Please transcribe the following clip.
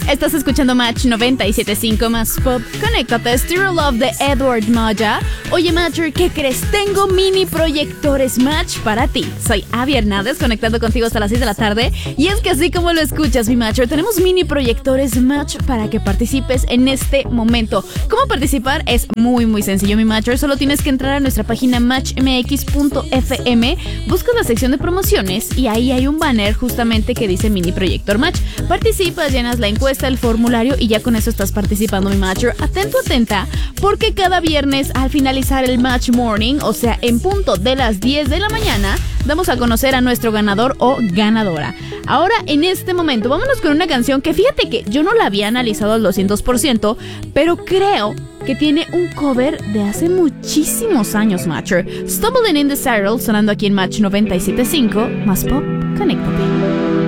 Estás escuchando Match 97.5 más Pop. Conéctate, Stereo Love de Edward Moya. Oye, Matcher, ¿qué crees? Tengo mini proyectores Match para ti. Soy Abby Hernández, conectando contigo hasta las 6 de la tarde. Y es que así como lo escuchas, mi Matcher, tenemos mini proyectores Match para que participes en este momento. ¿Cómo participar? Es muy sencillo, mi Matcher. Solo tienes que entrar a nuestra página matchmx.fm, buscas la sección de promociones y ahí hay un banner justamente que dice mini proyector Match. Participas, llenas la encuesta, el formulario y ya con eso estás participando, mi Matcher. Atento, atenta, porque cada viernes al finalizar el Match Morning, o sea, en punto de las 10 de la mañana, damos a conocer a nuestro ganador o ganadora. Ahora, en este momento, vámonos con una canción que fíjate que yo no la había analizado al 200%, pero creo que tiene un cover de hace muchísimos años, Matcher. Stumbling in the Spiral, sonando aquí en Match 97.5, más Pop, conéctate.